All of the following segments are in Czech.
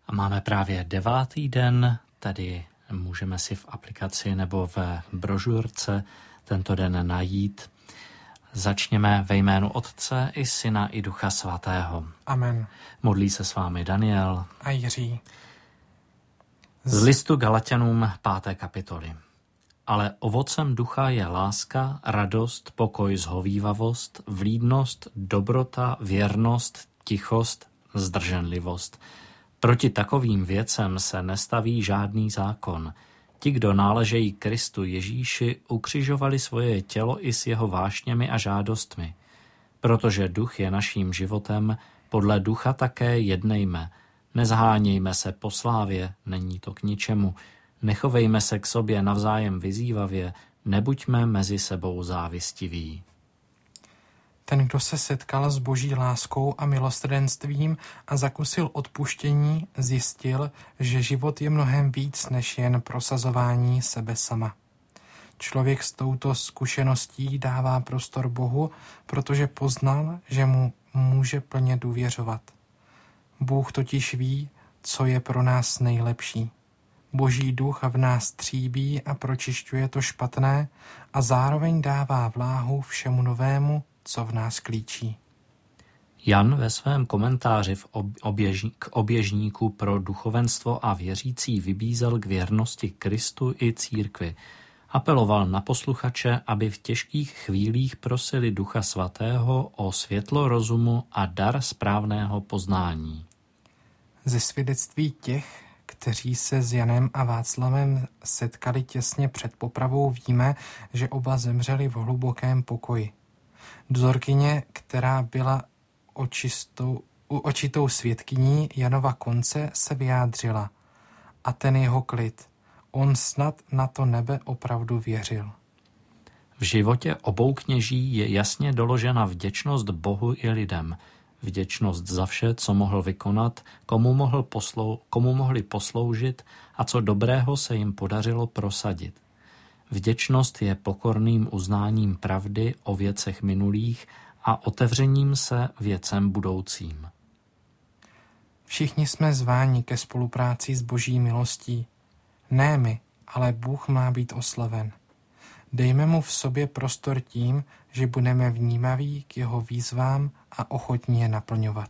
A máme právě 9. den, tedy můžeme si v aplikaci nebo v brožurce tento den najít. Začněme ve jménu Otce i Syna i Ducha Svatého. Amen. Modlí se s vámi Daniel A Jiří. Z listu Galaťanům 5. kapitoly. Ale ovocem ducha je láska, radost, pokoj, zhovívavost, vlídnost, dobrota, věrnost, tichost, zdrženlivost. Proti takovým věcem se nestaví žádný zákon. Ti, kdo náležejí Kristu Ježíši, ukřižovali svoje tělo i s jeho vášněmi a žádostmi. Protože duch je naším životem, podle ducha také jednejme. Nezhánějme se po slávě, není to k ničemu. Nechovejme se k sobě navzájem vyzývavě, nebuďme mezi sebou závistiví. Ten, kdo se setkal s Boží láskou a milosrdenstvím a zakusil odpuštění, zjistil, že život je mnohem víc než jen prosazování sebe sama. Člověk s touto zkušeností dává prostor Bohu, protože poznal, že mu může plně důvěřovat. Bůh totiž ví, co je pro nás nejlepší. Boží duch v nás tříbí a pročišťuje to špatné a zároveň dává vláhu všemu novému, co v nás klíčí. Jan ve svém komentáři k oběžníku pro duchovenstvo a věřící vybízel k věrnosti Kristu i církvi. Apeloval na posluchače, aby v těžkých chvílích prosili Ducha Svatého o světlo rozumu a dar správného poznání. Ze svědectví těch, kteří se s Janem a Václavem setkali těsně před popravou, víme, že oba zemřeli v hlubokém pokoji. Dozorkyně, která byla očitou svědkyní Janova konce, se vyjádřila. A ten jeho klid. On snad na to nebe opravdu věřil. V životě obou kněží je jasně doložena vděčnost Bohu i lidem. Vděčnost za vše, co mohl vykonat, komu mohli posloužit a co dobrého se jim podařilo prosadit. Vděčnost je pokorným uznáním pravdy o věcech minulých a otevřením se věcem budoucím. Všichni jsme zváni ke spolupráci s Boží milostí. Ne my, ale Bůh má být oslaven. Dejme mu v sobě prostor tím, že budeme vnímaví k jeho výzvám a ochotní je naplňovat.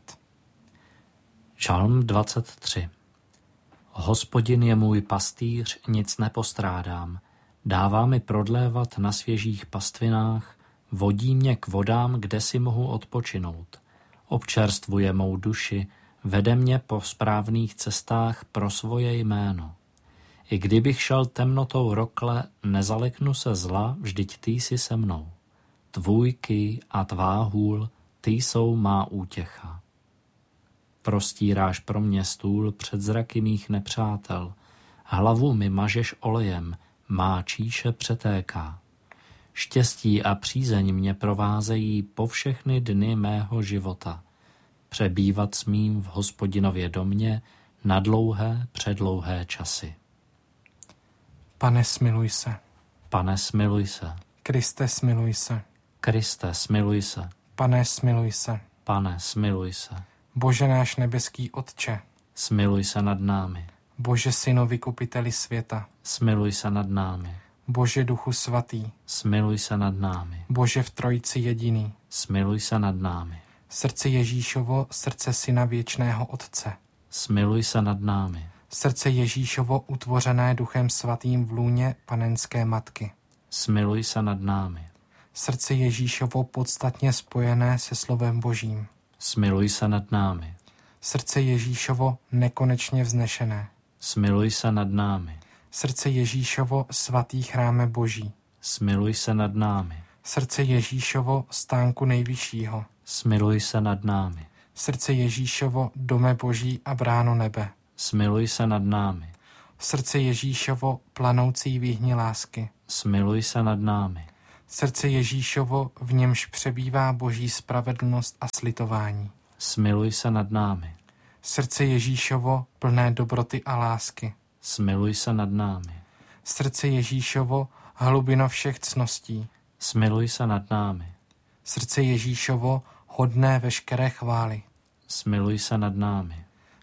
Žalm 23. Hospodin je můj pastýř, nic nepostrádám. Dává mi prodlévat na svěžích pastvinách, vodí mě k vodám, kde si mohu odpočinout. Občerstvuje mou duši, vede mě po správných cestách pro svoje jméno. I kdybych šel temnotou rokle, nezaleknu se zla, vždyť ty jsi se mnou. Tvůj kij a tvá hůl, ty jsou má útěcha. Prostíráš pro mě stůl před zraky mých nepřátel, hlavu mi mažeš olejem, má číše přetéká. Štěstí a přízeň mě provázejí po všechny dny mého života. Přebývat smím v Hospodinově domě na dlouhé, předlouhé časy. Pane, smiluj se. Pane, smiluj se. Kriste, smiluj se. Kriste, smiluj se. Pane, smiluj se. Pane, smiluj se. Bože náš nebeský Otče. Smiluj se nad námi. Bože Synu vykupiteli světa. Smiluj se nad námi. Bože Duchu svatý. Smiluj se nad námi. Bože v Trojici jediný. Smiluj se nad námi. Srdce Ježíšovo, srdce Syna věčného Otce. Smiluj se nad námi. Srdce Ježíšovo utvořené Duchem svatým v lůně panenské matky. Smiluj se nad námi. Srdce Ježíšovo podstatně spojené se slovem Božím. Smiluj se nad námi. Srdce Ježíšovo nekonečně vznešené. Smiluj se nad námi. Srdce Ježíšovo svatý chráme Boží. Smiluj se nad námi. Srdce Ježíšovo stánku nejvyššího. Smiluj se nad námi. Srdce Ježíšovo dome Boží a bráno nebe. Smiluj se nad námi. Srdce Ježíšovo planoucí výhni lásky. Smiluj se nad námi. Srdce Ježíšovo, v němž přebývá Boží spravedlnost a slitování. Smiluj se nad námi. Srdce Ježíšovo, plné dobroty a lásky. Smiluj se nad námi. Srdce Ježíšovo, hlubino všech cností. Smiluj se nad námi. Srdce Ježíšovo, hodné veškeré chvály. Smiluj se nad námi.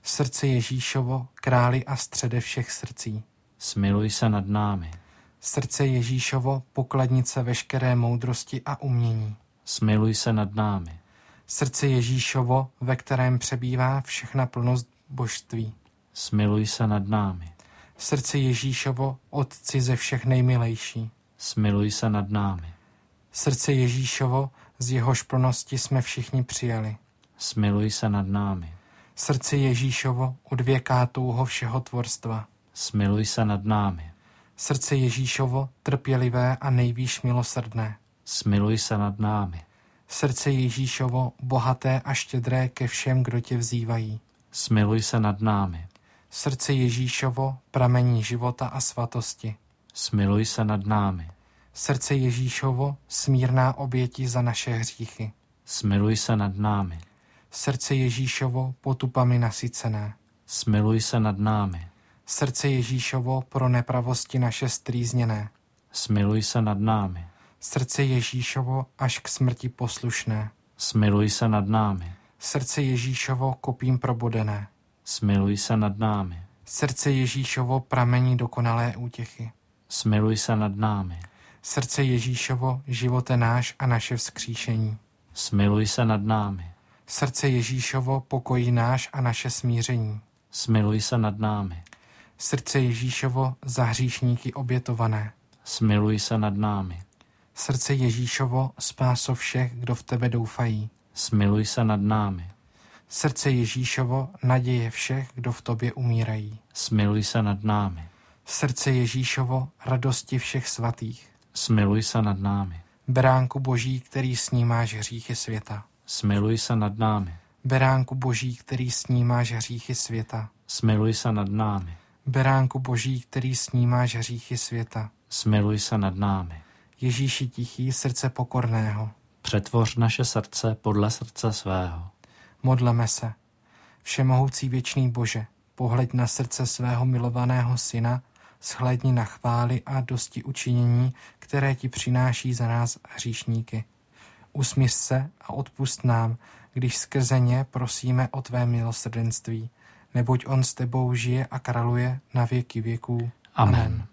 Srdce Ježíšovo, králi a střede všech srdcí. Smiluj se nad námi. Srdce Ježíšovo, pokladnice veškeré moudrosti a umění. Smiluj se nad námi. Srdce Ježíšovo, ve kterém přebývá všechna plnost božství. Smiluj se nad námi. Srdce Ježíšovo, Otci ze všech nejmilejší. Smiluj se nad námi. Srdce Ježíšovo, z jehož plnosti jsme všichni přijali. Smiluj se nad námi. Srdce Ježíšovo, odvěká touho všeho tvorstva. Smiluj se nad námi. Srdce Ježíšovo, trpělivé a nejvýš milosrdné. Smiluj se nad námi. Srdce Ježíšovo, bohaté a štědré ke všem, kdo tě vzývají. Smiluj se nad námi. Srdce Ježíšovo, pramení života a svatosti. Smiluj se nad námi. Srdce Ježíšovo, smírná oběti za naše hříchy. Smiluj se nad námi. Srdce Ježíšovo, potupami nasycené. Smiluj se nad námi. Srdce Ježíšovo, pro nepravosti naše strýzněné. Smiluj se nad námi. Srdce Ježíšovo, až k smrti poslušné. Smiluj se nad námi. Srdce Ježíšovo, kopím probodené. Smiluj se nad námi. Srdce Ježíšovo, pramení dokonalé útěchy. Smiluj se nad námi. Srdce Ježíšovo, živote náš a naše vzkříšení. Smiluj se nad námi. Srdce Ježíšovo, pokojí náš a naše smíření. Smiluj se nad námi. Srdce Ježíšovo, za hříšníky obětované. Smiluj se nad námi. Srdce Ježíšovo, spáso všech, kdo v tebe doufají. Smiluj se nad námi. Srdce Ježíšovo, naděje všech, kdo v tobě umírají. Smiluj se nad námi. Srdce Ježíšovo, radosti všech svatých. Smiluj se nad námi. Beránku Boží, který snímáš hříchy světa. Smiluj se nad námi. Beránku Boží, který snímáš hříchy světa. Smiluj se nad námi. Beránku Boží, který snímáš hříchy světa. Smiluj se nad námi. Ježíši tichý, srdce pokorného. Přetvoř naše srdce podle srdce svého. Modleme se. Všemohoucí věčný Bože, pohleď na srdce svého milovaného syna, shlédni na chvály a dosti učinění, které ti přináší za nás hříšníky. Usmíř se a odpusť nám, když skrze ně prosíme o tvé milosrdenství, neboť on s tebou žije a králuje na věky věků. Amen.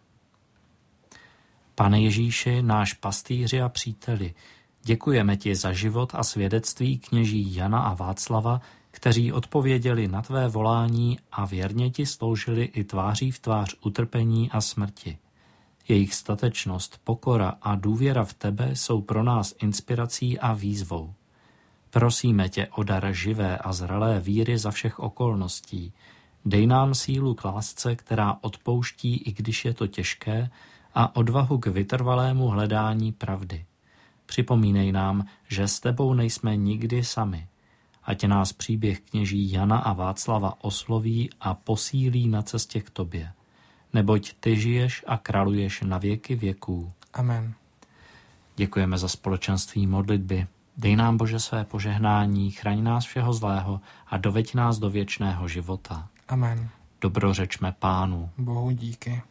Pane Ježíši, náš pastýři a příteli, děkujeme ti za život a svědectví kněží Jana a Václava, kteří odpověděli na tvé volání a věrně ti sloužili i tváří v tvář utrpení a smrti. Jejich statečnost, pokora a důvěra v tebe jsou pro nás inspirací a výzvou. Prosíme tě o dar živé a zralé víry za všech okolností. Dej nám sílu k lásce, která odpouští, i když je to těžké, a odvahu k vytrvalému hledání pravdy. Připomínej nám, že s tebou nejsme nikdy sami. Ať nás příběh kněží Jana a Václava osloví a posílí na cestě k tobě. Neboť ty žiješ a králuješ na věky věků. Amen. Děkujeme za společenství modlitby. Dej nám, Bože, své požehnání, chraň nás všeho zlého a doveď nás do věčného života. Amen. Dobrořečme Pánu. Bohu díky.